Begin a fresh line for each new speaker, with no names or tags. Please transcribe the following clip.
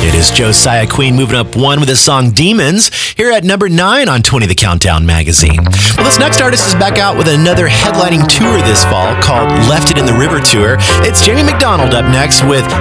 It is Josiah Queen moving up one with his song Demons here at number 9 on 20 The Countdown magazine. Well, this next artist is back out with another headlining tour this fall called Left It in the River Tour. It's Jamie McDonald up next with